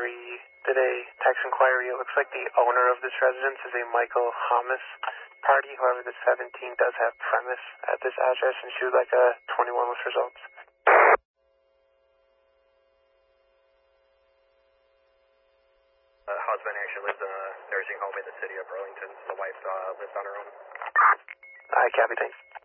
did a text inquiry. It looks like the owner of this residence is a Michael Hamas party. However, the 17 does have premise at this address, and she would like a 21 with results. Husband actually lives in a nursing home in the city of Burlington. The wife lives on her own. I copy, thanks.